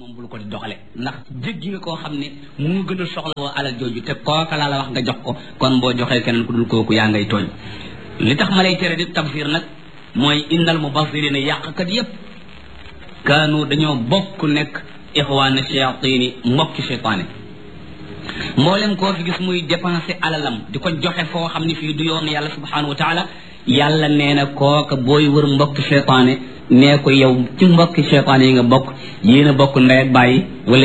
moom bul ko di doxale ndax jéggi nga koo xam ne mu gën a soxla woo alal jooju te kooka laa la wax nga jox ko kon boo joxee keneen ku dul kooku yaa ngay tooñ li tax ma lay tere di tabsir nag mooy innal mubassirina yàqkat yépp kaanu dañoo bokk nekk ixwaana shayatini mbokki cheytaane mboolem koo fi gis muy dépensé alalam di ko joxe foo xam ne fii du yoon yàlla subhanahu wa taala yàlla nee na kooka booy wër mbokki cheytaane nee ko yow ci mbokki cheytaane yi nga bokk yéen a bokk ndey ak bàyyi wala